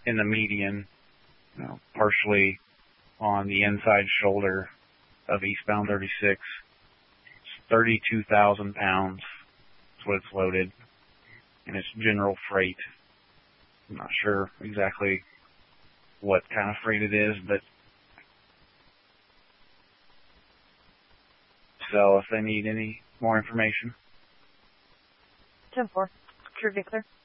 in the median, partially on the inside shoulder of eastbound 36. It's 32,000 pounds. That's what it's loaded. And it's general freight. I'm not sure exactly what kind of freight it is, but so if they need any more information. 10-4. True declare.